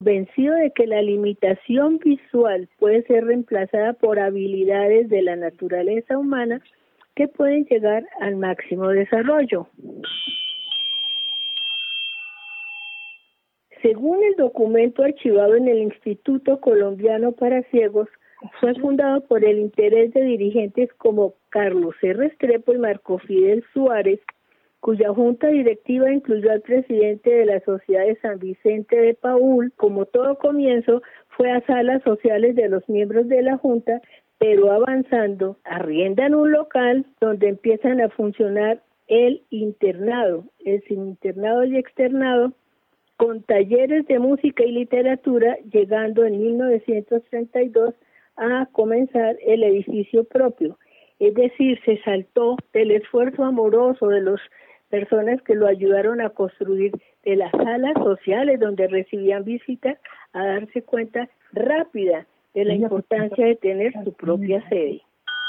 Convencido de que la limitación visual puede ser reemplazada por habilidades de la naturaleza humana que pueden llegar al máximo desarrollo. Según el documento archivado en el Instituto Colombiano para Ciegos, fue fundado por el interés de dirigentes como Carlos R. Restrepo y Marco Fidel Suárez, cuya junta directiva incluyó al presidente de la Sociedad de San Vicente de Paúl. Como todo comienzo, fue a salas sociales de los miembros de la junta, pero avanzando, arriendan un local donde empiezan a funcionar el internado, el internado y externado, con talleres de música y literatura, llegando en 1932 a comenzar el edificio propio. Es decir, se saltó del esfuerzo amoroso de las personas que lo ayudaron a construir, de las salas sociales donde recibían visitas, a darse cuenta rápida de la importancia de tener su propia sede.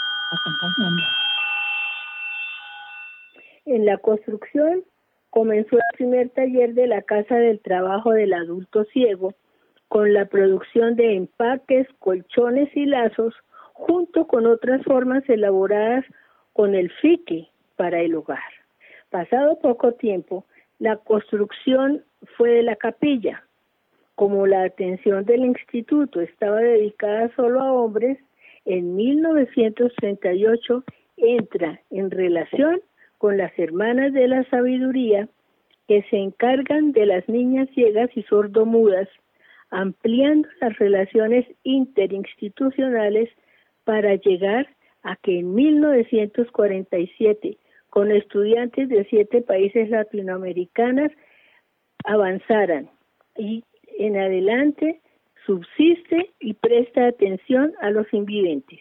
En la construcción comenzó el primer taller de la Casa del Trabajo del Adulto Ciego, con la producción de empaques, colchones y lazos, junto con otras formas elaboradas con el fique para el hogar. Pasado poco tiempo, la construcción fue de la capilla. Como la atención del instituto estaba dedicada solo a hombres, en 1938 entra en relación con las Hermanas de la Sabiduría, que se encargan de las niñas ciegas y sordomudas, ampliando las relaciones interinstitucionales para llegar a que en 1947, con estudiantes de 7 países latinoamericanos, avanzaran y en adelante subsiste y presta atención a los invidentes.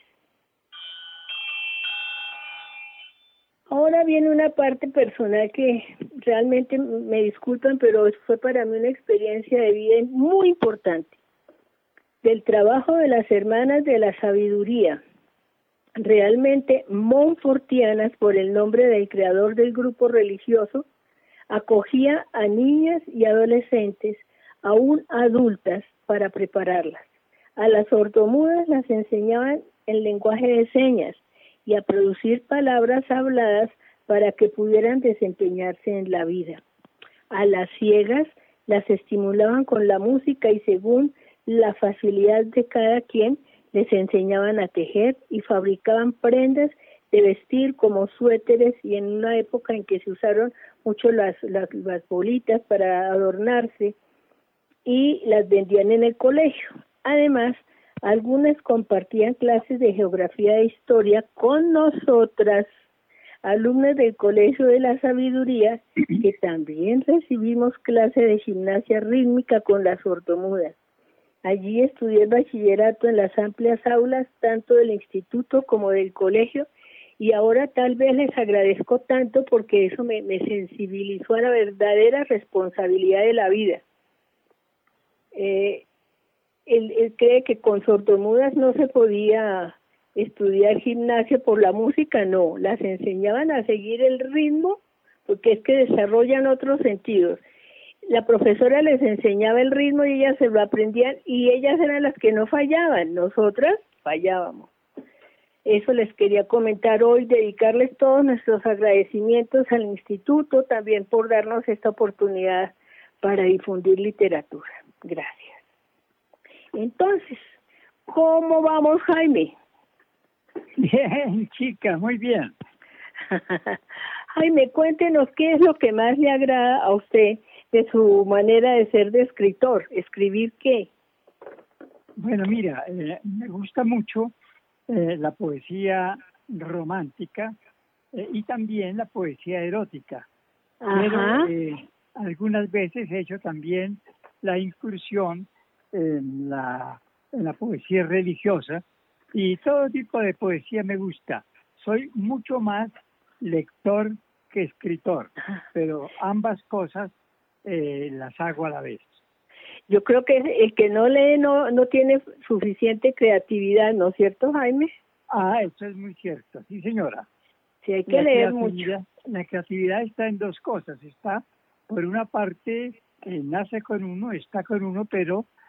Ahora viene una parte personal que realmente me disculpan, pero fue para mí una experiencia de vida muy importante. Del trabajo de las Hermanas de la Sabiduría, realmente montfortianas por el nombre del creador del grupo religioso, acogía a niñas y adolescentes, aún adultas, para prepararlas. A las sordomudas las enseñaban el lenguaje de señas y a producir palabras habladas para que pudieran desempeñarse en la vida. A las ciegas las estimulaban con la música y según la facilidad de cada quien les enseñaban a tejer y fabricaban prendas de vestir como suéteres, y en una época en que se usaron mucho las bolitas para adornarse, y las vendían en el colegio. Además, algunas compartían clases de geografía e historia con nosotras, alumnas del Colegio de la Sabiduría, que también recibimos clase de gimnasia rítmica con las sordomudas. Allí estudié el bachillerato en las amplias aulas, tanto del instituto como del colegio, y ahora tal vez les agradezco tanto porque eso me sensibilizó a la verdadera responsabilidad de la vida. Él cree que con sordomudas no se podía estudiar gimnasia por la música, no, las enseñaban a seguir el ritmo porque es que desarrollan otros sentidos. La profesora les enseñaba el ritmo y ellas se lo aprendían y ellas eran las que no fallaban, nosotras fallábamos. Eso les quería comentar hoy, dedicarles todos nuestros agradecimientos al instituto también por darnos esta oportunidad para difundir literatura. Gracias. Entonces, ¿cómo vamos, Jaime? Bien, chica, muy bien. Jaime, cuéntenos qué es lo que más le agrada a usted de su manera de ser de escritor. ¿Escribir qué? Bueno, mira, me gusta mucho la poesía romántica y también la poesía erótica. Ajá. Pero algunas veces he hecho también la incursión en la poesía religiosa, y todo tipo de poesía me gusta. Soy mucho más lector que escritor, pero ambas cosas las hago a la vez. Yo creo que el que no lee no tiene suficiente creatividad, ¿no es cierto, Jaime? Eso es muy cierto, sí, señora. Sí, hay que leer mucho. La creatividad está en dos cosas. Está, por una parte, nace con uno, está con uno, pero